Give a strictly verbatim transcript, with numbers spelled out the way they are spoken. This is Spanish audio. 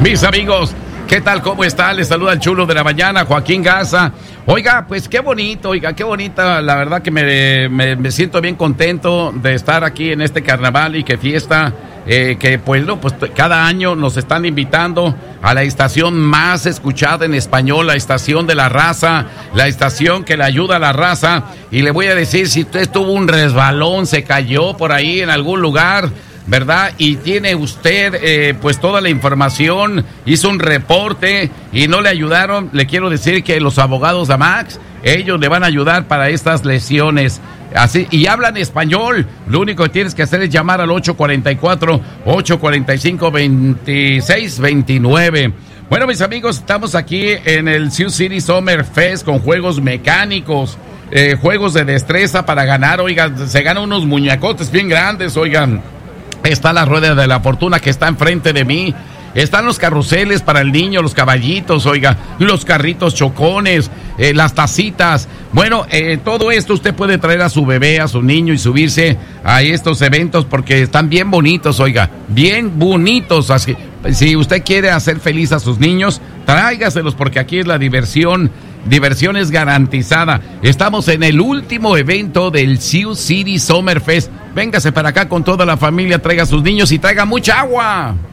Mis amigos, ¿qué tal? ¿Cómo está? Les saluda el chulo de la mañana, Joaquín Garza. Oiga, pues qué bonito, oiga, qué bonita. La verdad que me, me, me siento bien contento de estar aquí en este carnaval y qué fiesta. Eh, que pues, no, pues cada año nos están invitando a la estación más escuchada en español, la estación de la raza, la estación que le ayuda a la raza. Y le voy a decir, si usted tuvo un resbalón, se cayó por ahí en algún lugar, ¿verdad? Y tiene usted eh, pues toda la información, hizo un reporte y no le ayudaron, le quiero decir que los abogados de Max, ellos le van a ayudar para estas lesiones. Así, y hablan español. Lo único que tienes que hacer es llamar al ocho cuatro cuatro, ocho cuatro cinco, dos seis dos nueve. Bueno, mis amigos, estamos aquí en el Sioux City Summer Fest con juegos mecánicos, eh, juegos de destreza para ganar. Oigan, se ganan unos muñecotes bien grandes, oigan. Está la rueda de la fortuna que está enfrente de mí. Están los carruseles para el niño, los caballitos, oiga, los carritos chocones, eh, las tacitas. Bueno, eh, todo esto usted puede traer a su bebé, a su niño y subirse a estos eventos porque están bien bonitos, oiga, bien bonitos. Así, si usted quiere hacer feliz a sus niños, tráigaselos porque aquí es la diversión. Diversión es garantizada. Estamos en el último evento del Sioux City Summer Fest. Véngase para acá con toda la familia, traiga a sus niños y traiga mucha agua.